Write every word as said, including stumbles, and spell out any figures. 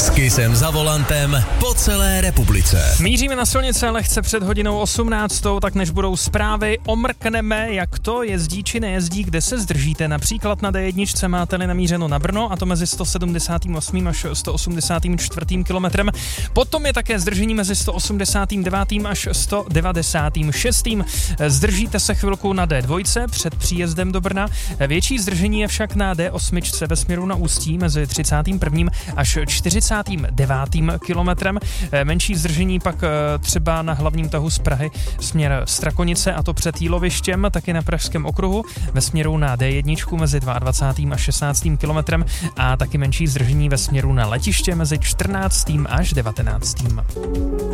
S Kissem za volantem po celé republice. Míříme na silnice lehce před hodinou osmnáctou, tak než budou zprávy, omrkneme, jak to jezdí či nejezdí, kde se zdržíte. Například na dé jedna máte-li namířeno na Brno, a to mezi sto sedmdesát osm až sto osmdesát čtyři kilometrem. Potom je také zdržení mezi sto osmdesát devět až sto devadesát šest. Zdržíte se chvilku na dé dva před příjezdem do Brna. Větší zdržení je však na dé osm ve směru na Ústí mezi třicátým prvním až čtyřicátým devátým kilometrem. Menší zdržení pak třeba na hlavním tahu z Prahy směr Strakonice, a to před Jílovištěm, taky na Pražském okruhu ve směru na dé jedna mezi dvacátým druhým a šestnáctým kilometrem a taky menší zdržení ve směru na letiště mezi čtrnáctým až devatenáctým